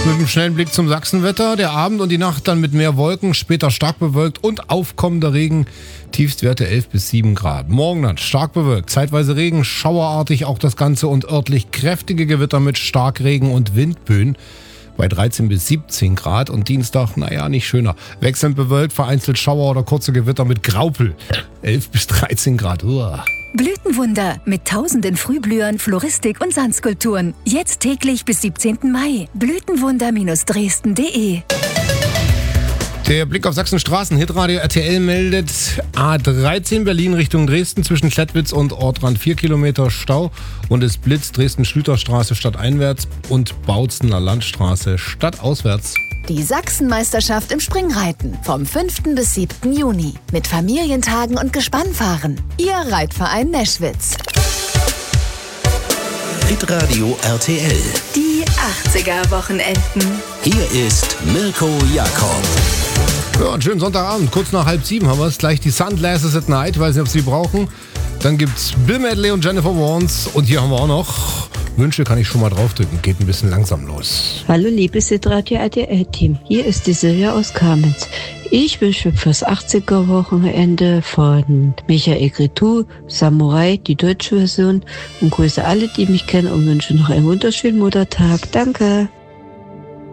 Mit einem schnellen Blick zum Sachsenwetter. Der Abend und die Nacht dann mit mehr Wolken, später stark bewölkt und aufkommender Regen. Tiefstwerte 11 bis 7 Grad. Morgen dann stark bewölkt, zeitweise Regen, schauerartig auch das Ganze und örtlich kräftige Gewitter mit Starkregen und Windböen bei 13 bis 17 Grad. Und Dienstag, nicht schöner. Wechselnd bewölkt, vereinzelt Schauer oder kurze Gewitter mit Graupel. 11 bis 13 Grad. Uah. Blütenwunder mit tausenden Frühblühern, Floristik und Sandskulpturen. Jetzt täglich bis 17. Mai. Blütenwunder-dresden.de. Der Blick auf Sachsenstraßen. Hitradio RTL meldet A13 Berlin Richtung Dresden zwischen Klettwitz und Ortrand 4 Kilometer Stau. Und es blitzt Dresden-Schlüterstraße stadteinwärts und Bautzener Landstraße stadtauswärts. Die Sachsenmeisterschaft im Springreiten vom 5. bis 7. Juni mit Familientagen und Gespannfahren. Ihr Reitverein Neschwitz. Hitradio RTL. Die 80er-Wochenenden. Hier ist Mirko Jakob. Ja, einen schönen Sonntagabend. Kurz nach 6:30 haben wir es. Gleich die Sunglasses at Night. Weiß nicht, ob Sie die brauchen. Dann gibt's Bill Medley und Jennifer Warnes. Und hier haben wir auch noch Wünsche, kann ich schon mal draufdrücken. Geht ein bisschen langsam los. Hallo liebes Hitradio RTL-Team. Hier ist die Silvia aus Kamenz. Ich wünsche fürs 80er-Wochenende von Michael Cretu, Samurai, die deutsche Version, und grüße alle, die mich kennen, und wünsche noch einen wunderschönen Muttertag. Danke.